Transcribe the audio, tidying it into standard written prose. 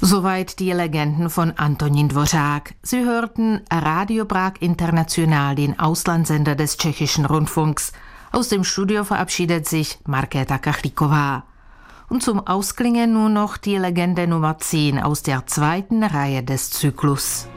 Soweit die Legenden von Antonín Dvořák. Sie hörten Radio Prag International, den Auslandssender des Tschechischen Rundfunks. Aus dem Studio verabschiedet sich Markéta Kachlíková. Und zum Ausklingen nun noch die Legende Nummer 10 aus der zweiten Reihe des Zyklus.